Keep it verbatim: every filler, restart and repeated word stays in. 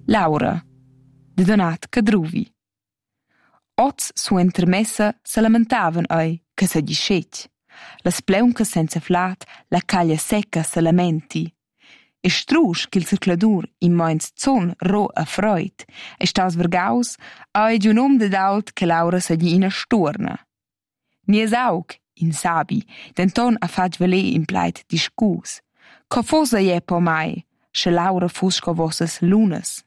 Laura, de Donat Cadruvi. Oz su intermessa se lamentavan ei che se dischetg. Las pleuncas senza flat, la caglia secca se lamenti. E strusch ch'il circladur in moins zon ro a freud, e staus vergaus ei giun um de daut che Laura se di ina sturna. Nies aug, in sabi, denton a fag veler in pleit discus. Co fosa je po mai, sche Laura fus sco vossas lunas.